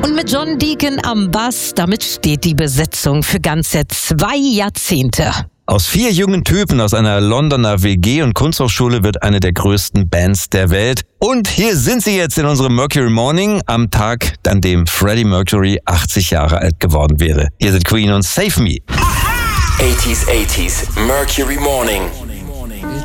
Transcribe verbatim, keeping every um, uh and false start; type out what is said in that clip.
Und mit John Deacon am Bass, damit steht die Besetzung für ganze zwei Jahrzehnte. Aus vier jungen Typen aus einer Londoner W G und Kunsthochschule wird eine der größten Bands der Welt. Und hier sind sie jetzt in unserem Mercury Morning am Tag, an dem Freddie Mercury achtzig Jahre alt geworden wäre. Hier sind Queen und Save Me. achtziger, achtziger Mercury Morning.